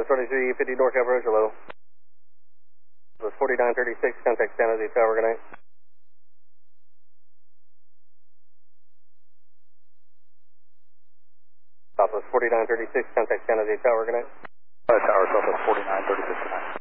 2350 NorCal Approach, hello. Southwest 4936, contact San Jose Tower, good night. Southwest 4936, contact San Jose Tower, good night. Tower, Southwest 4936, good night.